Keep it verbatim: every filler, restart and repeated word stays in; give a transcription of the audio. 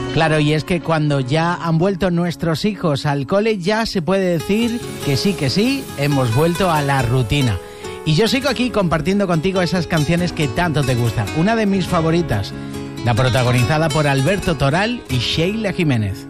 Claro, y es que cuando ya han vuelto nuestros hijos al cole, ya se puede decir que sí, que sí, hemos vuelto a la rutina. Y yo sigo aquí compartiendo contigo esas canciones que tanto te gustan. Una de mis favoritas, la protagonizada por Alberto Toral y Sheila Jiménez.